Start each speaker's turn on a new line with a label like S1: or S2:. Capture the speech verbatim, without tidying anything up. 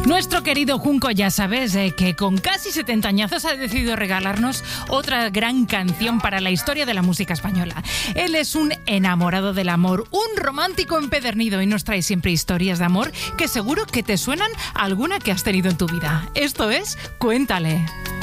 S1: Nuestro querido Junco, ya sabes, eh, que con casi setenta añazos ha decidido regalarnos otra gran canción para la historia de la música española. Él es un enamorado del amor, un romántico empedernido y nos trae siempre historias de amor que seguro que te suenan a alguna que has tenido en tu vida. Esto es Cuéntale.